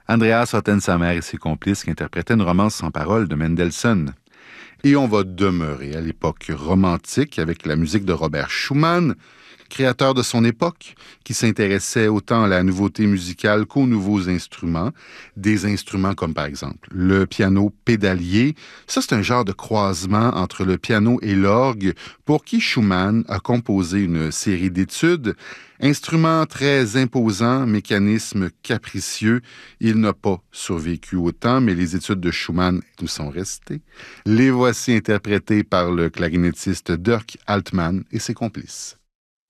Andreas Ottensamer et ses complices qui interprétaient une romance sans paroles de Mendelssohn. Et on va demeurer à l'époque romantique avec la musique de Robert Schumann, créateur de son époque, qui s'intéressait autant à la nouveauté musicale qu'aux nouveaux instruments. Des instruments comme par exemple le piano pédalier. Ça, c'est un genre de croisement entre le piano et l'orgue pour qui Schumann a composé une série d'études. Instrument très imposant, mécanisme capricieux. Il n'a pas survécu au temps, mais les études de Schumann nous sont restées. Les voici interprétés par le clarinettiste Dirk Altman et ses complices.